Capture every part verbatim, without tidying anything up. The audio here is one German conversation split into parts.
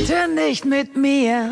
Bitte nicht mit mir.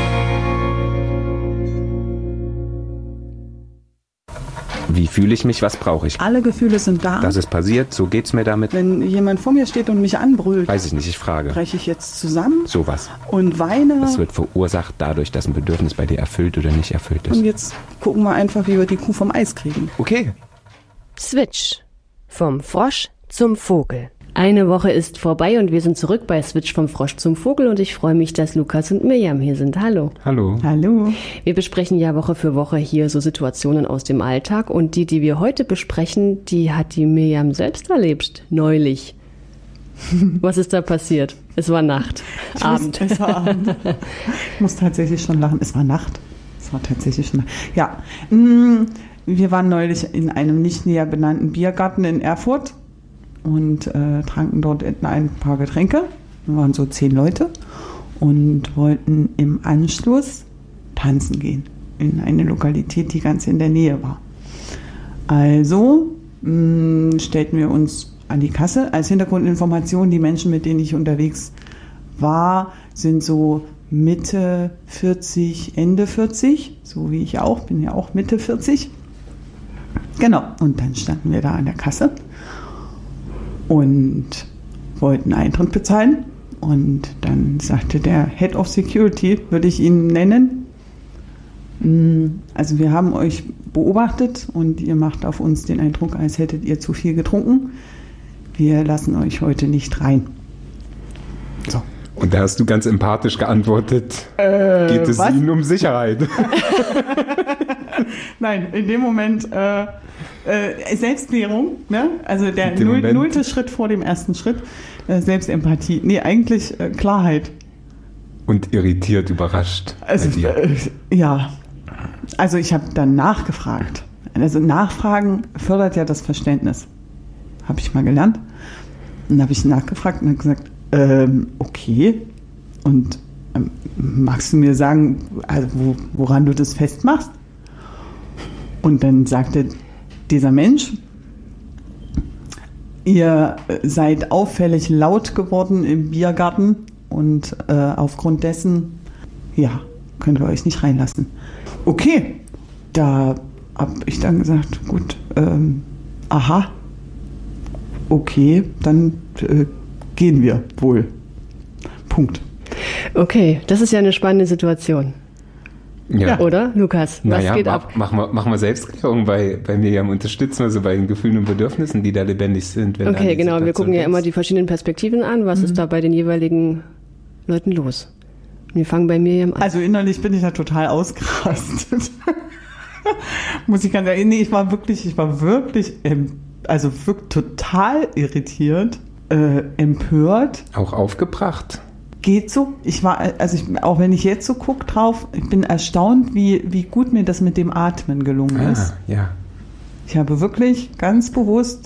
Wie fühle ich mich, was brauche ich? Alle Gefühle sind da. Das ist passiert, so geht's mir damit. Wenn jemand vor mir steht und mich anbrüllt, Weiß ich nicht, ich frage. breche ich jetzt zusammen Sowas. und weine. Das wird verursacht dadurch, dass ein Bedürfnis bei dir erfüllt oder nicht erfüllt ist. Und jetzt gucken wir einfach, wie wir die Kuh vom Eis kriegen. Okay. Switch. Vom Frosch zum Vogel. Eine Woche ist vorbei und wir sind zurück bei Switch vom Frosch zum Vogel und ich freue mich, dass Lukas und Mirjam hier sind. Hallo. Hallo. Hallo. Wir besprechen ja Woche für Woche hier so Situationen aus dem Alltag und die, die wir heute besprechen, die hat die Mirjam selbst erlebt, neulich. Was ist da passiert? Es war Nacht, Ich Abend. Muss, es war Abend. Ich muss tatsächlich schon lachen. Es war Nacht. Es war tatsächlich schon Nacht. Ja, mh, wir waren neulich in einem nicht näher benannten Biergarten in Erfurt und äh, tranken dort ein paar Getränke. Wir waren so zehn Leute und wollten im Anschluss tanzen gehen in eine Lokalität, die ganz in der Nähe war. Also mh, stellten wir uns an die Kasse. Als Hintergrundinformation, die Menschen, mit denen ich unterwegs war, sind so Mitte vierzig, Ende vierzig, so wie ich auch, bin ja auch Mitte vierzig. Genau, und dann standen wir da an der Kasse und wollten Eintritt bezahlen. Und dann sagte der Head of Security, würde ich ihn nennen, also wir haben euch beobachtet und ihr macht auf uns den Eindruck, als hättet ihr zu viel getrunken. Wir lassen euch heute nicht rein. So. Und da hast du ganz empathisch geantwortet, Äh, geht es was? Ihnen um Sicherheit? Nein, in dem Moment äh, äh, Selbstklärung, ne? Also der In dem null, Moment. nullte Schritt vor dem ersten Schritt, äh, Selbstempathie. Nee, eigentlich äh, Klarheit. Und irritiert, überrascht. Also, bei dir. äh, ja, also ich habe dann nachgefragt. Also Nachfragen fördert ja das Verständnis. Habe ich mal gelernt. Und dann habe ich nachgefragt und habe gesagt, ähm, okay, und ähm, magst du mir sagen, also wo, woran du das festmachst? Und dann sagte dieser Mensch, ihr seid auffällig laut geworden im Biergarten und äh, aufgrund dessen, ja, können wir euch nicht reinlassen. Okay, da habe ich dann gesagt, gut, ähm, aha, okay, dann äh, gehen wir wohl. Punkt. Okay, das ist ja eine spannende Situation, Ja. oder, Lukas? Was Naja, geht ma- ab? Machen wir, machen wir Selbstklärung bei, bei Mirjam. Unterstützen wir so bei den Gefühlen und Bedürfnissen, die da lebendig sind. Wenn da Okay, die genau, wir Situation gucken ja ist. immer die verschiedenen Perspektiven an. Was ist da bei den jeweiligen Leuten los? Wir fangen bei Mirjam an. Also innerlich bin ich da total ausgerastet. Muss ich ganz ehrlich, nee, ich war wirklich, ich war wirklich, ähm, also wirklich total irritiert, äh, empört. Auch aufgebracht. Geht so. Ich war, also ich, auch wenn ich jetzt so gucke drauf, ich bin erstaunt, wie, wie gut mir das mit dem Atmen gelungen ist. Ah, ja. Ich habe wirklich ganz bewusst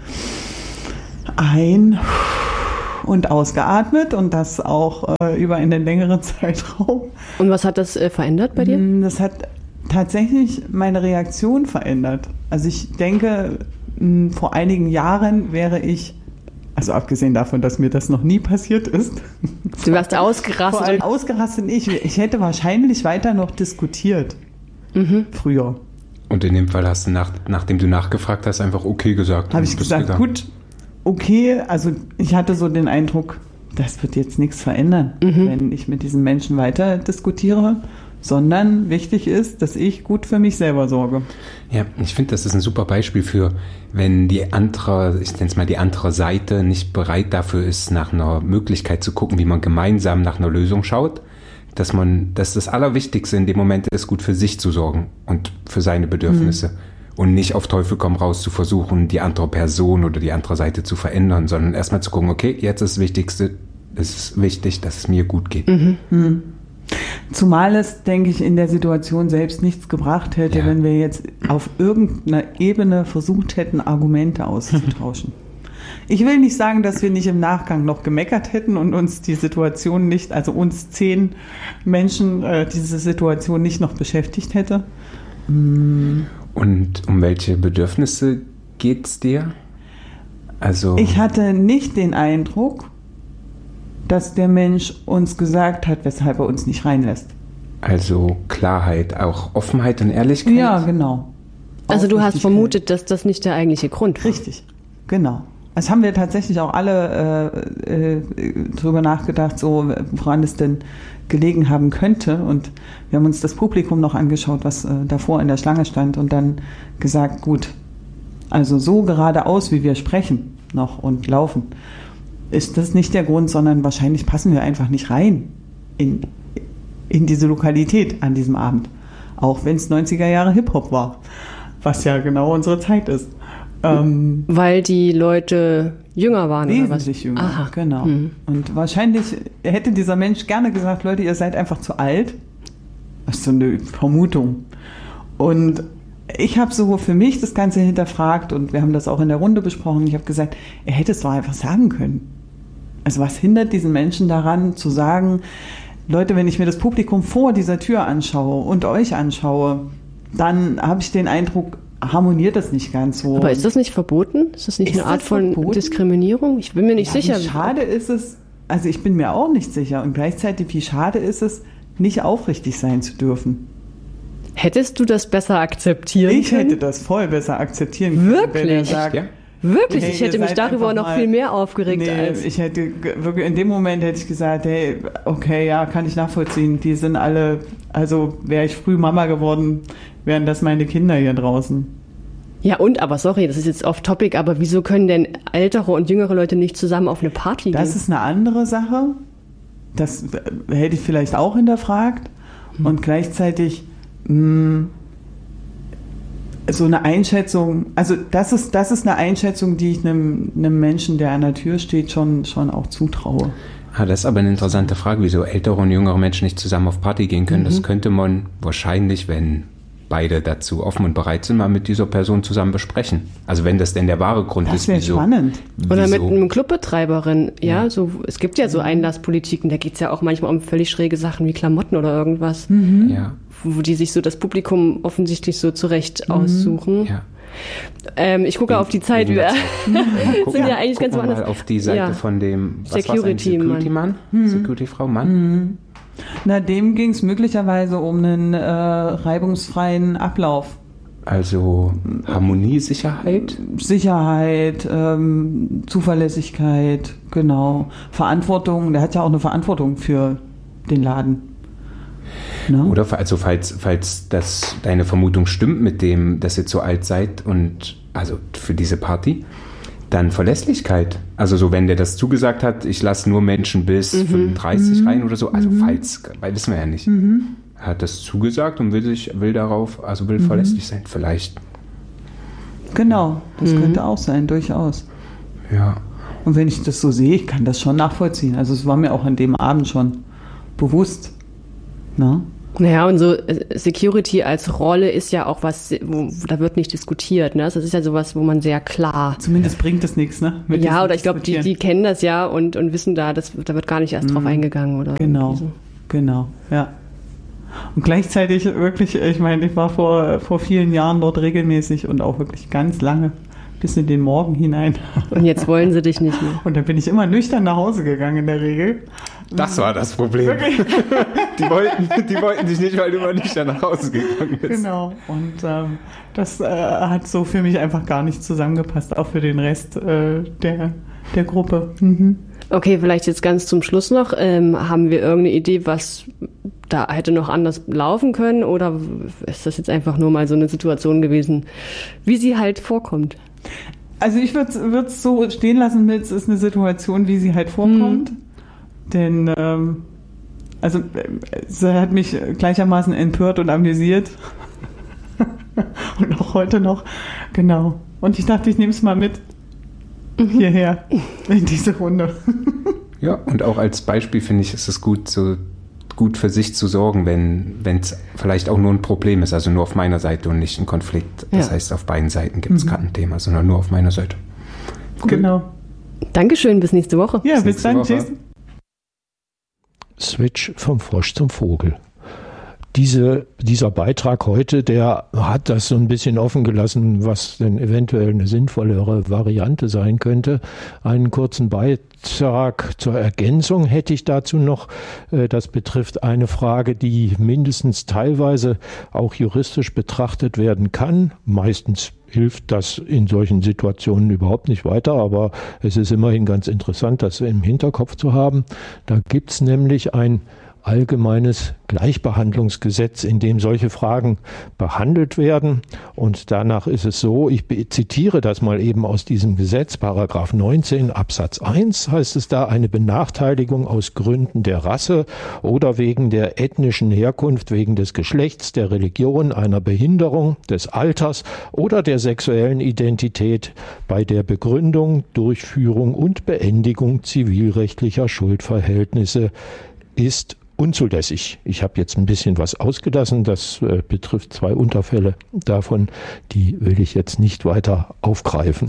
ein- und ausgeatmet und das auch äh, über einen längeren Zeitraum. Und was hat das äh, verändert bei dir? Das hat tatsächlich meine Reaktion verändert. Also ich denke, mh, vor einigen Jahren wäre ich, also abgesehen davon, dass mir das noch nie passiert ist, Du warst vor ausgerastet. allem ausgerastet nicht. Ich hätte wahrscheinlich weiter noch diskutiert. Mhm. Früher. Und in dem Fall hast du, nach, nachdem du nachgefragt hast, einfach okay gesagt. Habe und ich bist gesagt, gegangen. gut, okay, also ich hatte so den Eindruck, das wird jetzt nichts verändern, Mhm. wenn ich mit diesen Menschen weiter diskutiere, sondern wichtig ist, dass ich gut für mich selber sorge. Ja, ich finde, das ist ein super Beispiel für, wenn die andere, ich nenne es mal die andere Seite, nicht bereit dafür ist, nach einer Möglichkeit zu gucken, wie man gemeinsam nach einer Lösung schaut, dass man, dass das Allerwichtigste in dem Moment ist, gut für sich zu sorgen und für seine Bedürfnisse. Mhm. Und nicht auf Teufel komm raus zu versuchen, die andere Person oder die andere Seite zu verändern, sondern erstmal zu gucken, okay, jetzt ist das Wichtigste, es ist wichtig, dass es mir gut geht. Mhm. Mhm. Zumal es, denke ich, in der Situation selbst nichts gebracht hätte, Ja. wenn wir jetzt auf irgendeiner Ebene versucht hätten, Argumente auszutauschen. Ich will nicht sagen, dass wir nicht im Nachgang noch gemeckert hätten und uns die Situation nicht, also uns zehn Menschen, äh, diese Situation nicht noch beschäftigt hätte. Mm. Und um welche Bedürfnisse geht's dir? Also Ich hatte nicht den Eindruck, dass der Mensch uns gesagt hat, weshalb er uns nicht reinlässt. Also Klarheit, auch Offenheit und Ehrlichkeit? Ja, genau. Also du hast vermutet, dass das nicht der eigentliche Grund war? Richtig, genau. Das haben wir tatsächlich auch alle äh, äh, drüber nachgedacht, so woran es denn gelegen haben könnte. Und wir haben uns das Publikum noch angeschaut, was äh, davor in der Schlange stand und dann gesagt, gut, also so geradeaus, wie wir sprechen noch und laufen, ist das nicht der Grund, sondern wahrscheinlich passen wir einfach nicht rein in, in diese Lokalität an diesem Abend. Auch wenn es neunziger Jahre Hip-Hop war, was ja genau unsere Zeit ist. Ähm, Weil die Leute jünger waren, oder was? Wesentlich jünger, Aha. genau. Mhm. Und wahrscheinlich hätte dieser Mensch gerne gesagt, Leute, ihr seid einfach zu alt. Das ist so eine Vermutung. Und ich habe so für mich das Ganze hinterfragt und wir haben das auch in der Runde besprochen. Ich habe gesagt, er hätte es doch einfach sagen können. Also was hindert diesen Menschen daran zu sagen, Leute, wenn ich mir das Publikum vor dieser Tür anschaue und euch anschaue, dann habe ich den Eindruck, harmoniert das nicht ganz so. Aber ist das nicht verboten? Ist das nicht Ist eine Art das von verboten? Diskriminierung? Ich bin mir nicht Ja, sicher. Wie schade ist es, also ich bin mir auch nicht sicher und gleichzeitig, wie schade ist es, nicht aufrichtig sein zu dürfen. Hättest du das besser akzeptieren Ich können? hätte das voll besser akzeptieren können. Wirklich? Wenn er sagt, Ja? Wirklich? hey, Ich hätte ihr mich seid darüber einfach noch mal- viel mehr aufgeregt Nee, als... ich hätte ge- wirklich, in dem Moment hätte ich gesagt, hey, okay, ja, kann ich nachvollziehen. Die sind alle, also wäre ich früh Mama geworden, wären das meine Kinder hier draußen. Ja und, aber sorry, das ist jetzt off-topic, aber wieso können denn ältere und jüngere Leute nicht zusammen auf eine Party Das gehen? ist eine andere Sache. Das äh, hätte ich vielleicht auch hinterfragt. Hm. Und gleichzeitig mh, so eine Einschätzung, also das ist, das ist eine Einschätzung, die ich einem, einem Menschen, der an der Tür steht, schon, schon auch zutraue. Ah, das ist aber eine interessante Frage, wieso ältere und jüngere Menschen nicht zusammen auf Party gehen können. Mhm. Das könnte man wahrscheinlich, wenn beide dazu offen und bereit sind, mal mit dieser Person zusammen besprechen. Also wenn das denn der wahre Grund Das ist, wäre wieso. spannend. Oder mit wieso- einem Clubbetreiberin, ja, so, es gibt ja so Einlasspolitiken, da geht es ja auch manchmal um völlig schräge Sachen wie Klamotten oder irgendwas, Ja, wo die sich so das Publikum offensichtlich so zurecht aussuchen. ja. Ähm, ich gucke auf die Zeit, wir sind ja eigentlich ganz Gucken wir woanders. mal auf die Seite Ja. von dem was war's Security eigentlich? Security-Mann, Security-Frau, Mann. Na, dem ging es möglicherweise um einen äh, reibungsfreien Ablauf. Also Harmonie, Sicherheit. Sicherheit, ähm, Zuverlässigkeit, genau. Verantwortung, der hat ja auch eine Verantwortung für den Laden. Ne? Oder also falls, falls das deine Vermutung stimmt mit dem, dass ihr zu alt seid und also für diese Party, dann Verlässlichkeit. Also so, wenn der das zugesagt hat, ich lasse nur Menschen bis fünfunddreißig rein oder so, also falls, weil wissen wir ja nicht. Er hat das zugesagt und will sich, will darauf, also will verlässlich sein, vielleicht. Genau, das könnte auch sein, durchaus. Ja. Und wenn ich das so sehe, ich kann das schon nachvollziehen. Also es war mir auch an dem Abend schon bewusst. Ne? Naja, und so äh, Security als Rolle ist ja auch was, wo, da wird nicht diskutiert. Ne? Das ist ja sowas, wo man sehr klar... Zumindest bringt das nichts, ne? Mit Ja, diesem oder ich glaube, die, die Diskutieren. kennen das ja und, und wissen da, das, da wird gar nicht erst drauf eingegangen. Oder Genau, irgendwie so. genau, ja. Und gleichzeitig wirklich, ich meine, ich war vor, vor vielen Jahren dort regelmäßig und auch wirklich ganz lange, bis in den Morgen hinein. Und jetzt wollen sie dich nicht mehr. Und dann bin ich immer nüchtern nach Hause gegangen in der Regel. Das war das Problem. Die wollten, die wollten dich nicht, weil du immer nicht nach Hause gegangen bist. Genau. Und ähm, das äh, hat so für mich einfach gar nicht zusammengepasst, auch für den Rest äh, der, der Gruppe. Mhm. Okay, vielleicht jetzt ganz zum Schluss noch. Ähm, haben wir irgendeine Idee, was da hätte noch anders laufen können? Oder ist das jetzt einfach nur mal so eine Situation gewesen, wie sie halt vorkommt? Also ich würde es so stehen lassen mit, es ist eine Situation, wie sie halt vorkommt. Mhm. Denn ähm, also sie hat mich gleichermaßen empört und amüsiert. Und auch heute noch. Genau. Und ich dachte, ich nehme es mal mit hierher in diese Runde. Ja, und auch als Beispiel finde ich, ist es gut, so gut für sich zu sorgen, wenn es vielleicht auch nur ein Problem ist, also nur auf meiner Seite und nicht ein Konflikt. Das Ja. heißt, auf beiden Seiten gibt es mhm. kein Thema, sondern nur auf meiner Seite. Cool. Genau. Dankeschön, bis nächste Woche. Ja, bis bis dann. Woche. Tschüss. Switch vom Frosch zum Vogel. diese, dieser Beitrag heute, der hat das so ein bisschen offen gelassen, was denn eventuell eine sinnvollere Variante sein könnte. Einen kurzen Beitrag zur Ergänzung hätte ich dazu noch. Das betrifft eine Frage, die mindestens teilweise auch juristisch betrachtet werden kann. Meistens hilft das in solchen Situationen überhaupt nicht weiter, aber es ist immerhin ganz interessant, das im Hinterkopf zu haben. Da gibt es nämlich ein allgemeines Gleichbehandlungsgesetz, in dem solche Fragen behandelt werden. Und danach ist es so, ich zitiere das mal eben aus diesem Gesetz, Paragraph neunzehn Absatz eins heißt es da, eine Benachteiligung aus Gründen der Rasse oder wegen der ethnischen Herkunft, wegen des Geschlechts, der Religion, einer Behinderung, des Alters oder der sexuellen Identität bei der Begründung, Durchführung und Beendigung zivilrechtlicher Schuldverhältnisse ist unzulässig. Ich habe jetzt ein bisschen was ausgelassen, das äh, betrifft zwei Unterfälle davon, die will ich jetzt nicht weiter aufgreifen.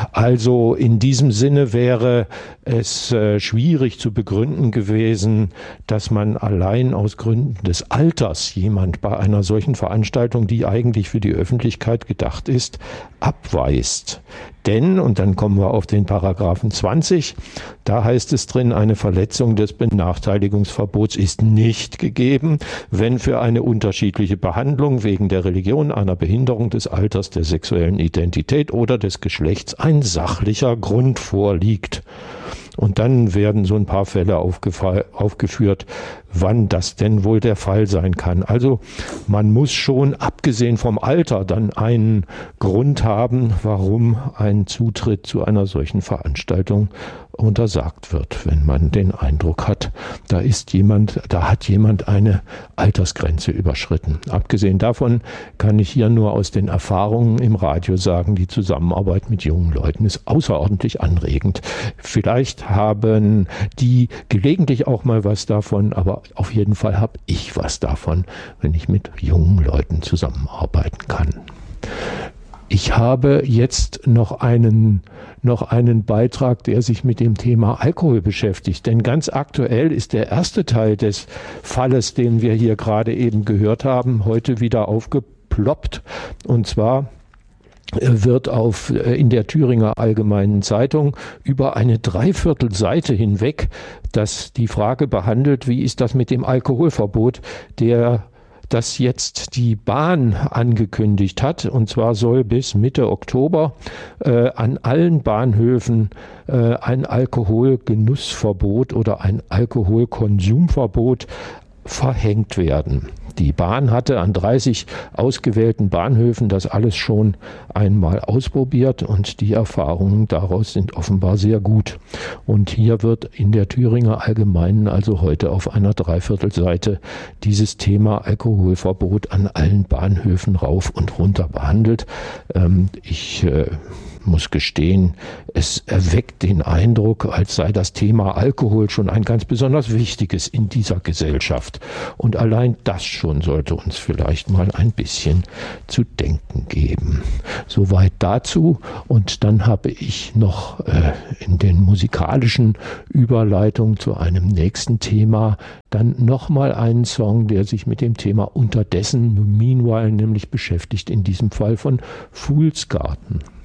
Also in diesem Sinne wäre es äh, schwierig zu begründen gewesen, dass man allein aus Gründen des Alters jemand bei einer solchen Veranstaltung, die eigentlich für die Öffentlichkeit gedacht ist, abweist. Denn, und dann kommen wir auf den Paragraphen zwanzig, da heißt es drin, eine Verletzung des Benachteiligungsverbots ist nicht gegeben, wenn für eine unterschiedliche Behandlung wegen der Religion, einer Behinderung, des Alters, der sexuellen Identität oder des Geschlechts ein sachlicher Grund vorliegt. Und dann werden so ein paar Fälle aufgeführt, wann das denn wohl der Fall sein kann. Also man muss schon, abgesehen vom Alter, dann einen Grund haben, warum ein Zutritt zu einer solchen Veranstaltung untersagt wird, wenn man den Eindruck hat, da ist jemand, da hat jemand eine Altersgrenze überschritten. Abgesehen davon kann ich hier nur aus den Erfahrungen im Radio sagen, die Zusammenarbeit mit jungen Leuten ist außerordentlich anregend. Vielleicht haben die gelegentlich auch mal was davon, aber auf jeden Fall habe ich was davon, wenn ich mit jungen Leuten zusammenarbeiten kann. Ich habe jetzt noch einen, noch einen Beitrag, der sich mit dem Thema Alkohol beschäftigt. Denn ganz aktuell ist der erste Teil des Falles, den wir hier gerade eben gehört haben, heute wieder aufgeploppt. Und zwar wird auf, in der Thüringer Allgemeinen Zeitung über eine Dreiviertelseite hinweg das die Frage behandelt, wie ist das mit dem Alkoholverbot, der das jetzt die Bahn angekündigt hat. Und zwar soll bis Mitte Oktober äh, an allen Bahnhöfen äh, ein Alkoholgenussverbot oder ein Alkoholkonsumverbot verhängt werden. Die Bahn hatte an dreißig ausgewählten Bahnhöfen das alles schon einmal ausprobiert und die Erfahrungen daraus sind offenbar sehr gut. Und hier wird in der Thüringer Allgemeinen also heute auf einer Dreiviertelseite dieses Thema Alkoholverbot an allen Bahnhöfen rauf und runter behandelt. Ähm, ich äh, muss gestehen, es erweckt den Eindruck, als sei das Thema Alkohol schon ein ganz besonders wichtiges in dieser Gesellschaft. Und allein das schon sollte uns vielleicht mal ein bisschen zu denken geben. Soweit dazu. Und dann habe ich noch äh, in den musikalischen Überleitungen zu einem nächsten Thema dann nochmal einen Song, der sich mit dem Thema Unterdessen, Meanwhile, nämlich beschäftigt, in diesem Fall von Fool's Garden.